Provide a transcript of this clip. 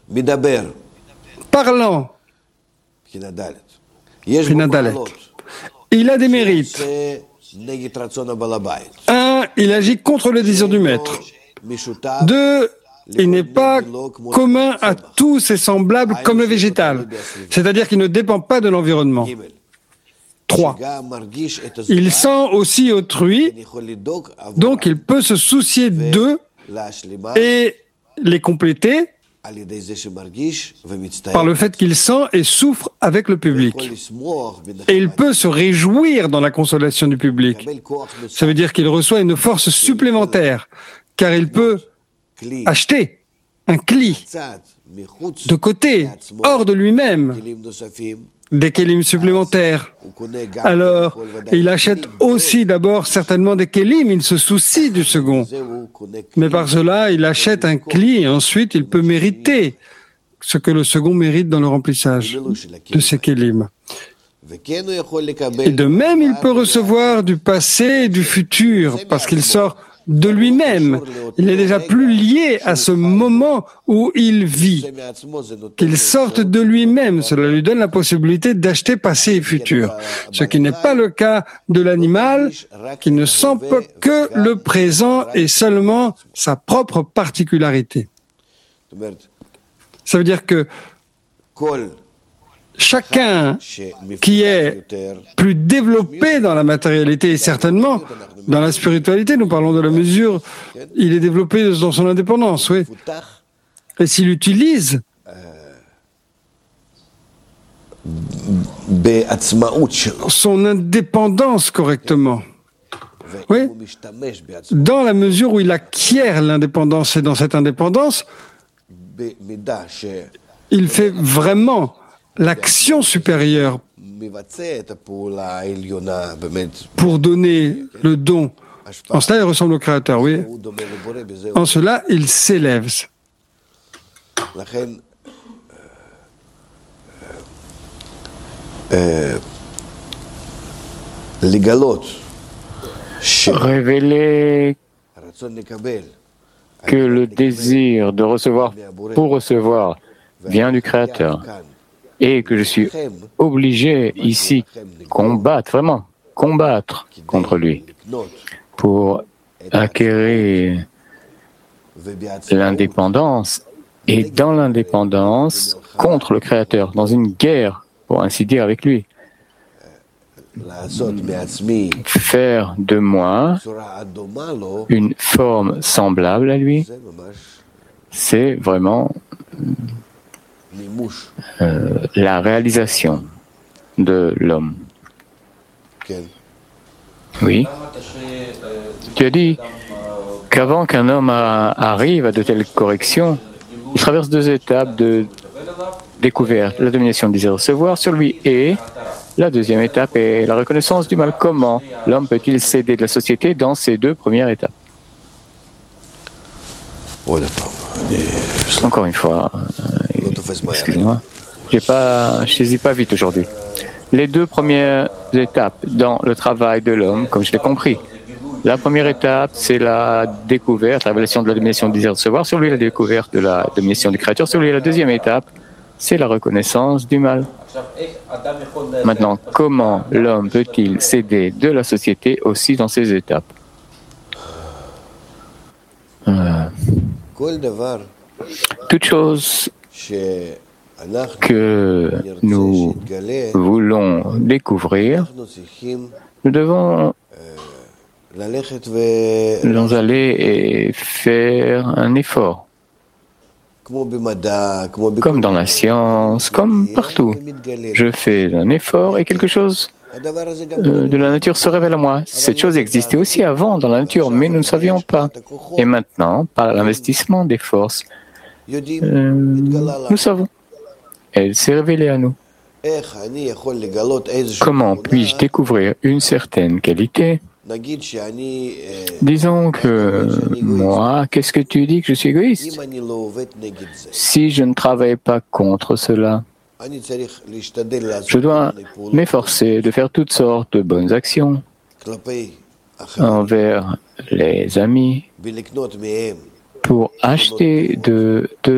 Parlant, Pinadalet, il a des mérites. Un, il agit contre le désir du maître. Deux, il n'est pas commun à tous ses semblables comme le végétal, c'est-à-dire qu'il ne dépend pas de l'environnement. 3. Il sent aussi autrui, donc il peut se soucier d'eux et les compléter par le fait qu'il sent et souffre avec le public. Et il peut se réjouir dans la consolation du public. Ça veut dire qu'il reçoit une force supplémentaire, car il peut acheter un kli de côté, hors de lui-même, des kélim supplémentaires. Alors, il achète aussi d'abord certainement des kélim, il se soucie du second. Mais par cela, il achète un kli et ensuite il peut mériter ce que le second mérite dans le remplissage de ces kélim. Et de même, il peut recevoir du passé et du futur parce qu'il sort de lui-même. Il est déjà plus lié à ce moment où il vit. Qu'il sorte de lui-même, cela lui donne la possibilité d'acheter passé et futur. Ce qui n'est pas le cas de l'animal, qui ne sent que le présent et seulement sa propre particularité. Ça veut dire que chacun qui est plus développé dans la matérialité et certainement dans la spiritualité, nous parlons de la mesure, il est développé dans son indépendance, oui. Et s'il utilise son indépendance correctement, oui, dans la mesure où il acquiert l'indépendance et dans cette indépendance, il fait vraiment l'action supérieure pour donner le don. En cela, il ressemble au Créateur, oui. En cela, il s'élève. Révéler que le désir de recevoir pour recevoir vient du Créateur et que je suis obligé ici vraiment combattre contre lui pour acquérir l'indépendance et dans l'indépendance contre le Créateur, dans une guerre, pour ainsi dire, avec lui. Faire de moi une forme semblable à lui, c'est vraiment la réalisation de l'homme. Oui. Tu as dit qu'avant qu'un homme arrive à de telles corrections, il traverse 2 étapes de découverte. La domination du désir de recevoir sur lui et la deuxième étape est la reconnaissance du mal. Comment l'homme peut-il s'aider de la société dans ces 2 premières étapes? Encore une fois, excusez-moi, je ne saisis pas vite aujourd'hui. Les 2 premières étapes dans le travail de l'homme, comme je l'ai compris. La première étape, c'est la découverte, la révélation de la domination du désir de recevoir sur lui, la découverte de la domination du Créateur sur lui. La deuxième étape, c'est la reconnaissance du mal. Maintenant, comment l'homme peut-il s'aider de la société aussi dans ces étapes? Toute chose que nous voulons découvrir, nous devons aller et faire un effort. Comme dans la science, comme partout. Je fais un effort et quelque chose de la nature se révèle à moi. Cette chose existait aussi avant dans la nature, mais nous ne savions pas. Et maintenant, par l'investissement des forces, nous savons. Elle s'est révélée à nous. Comment puis-je découvrir une certaine qualité? Disons que moi, qu'est-ce que tu dis que je suis égoïste? Si je ne travaille pas contre cela, je dois m'efforcer de faire toutes sortes de bonnes actions envers les amis pour acheter de